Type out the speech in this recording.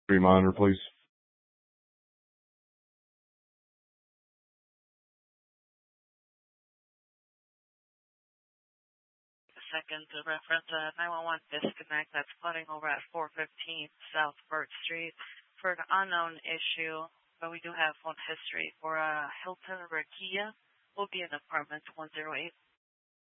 Monitor, please. Second to reference 911 disconnect that's flooding over at 415 South Burt Street for an unknown issue, but we do have phone history for Hilton Rakia will be in apartment 108.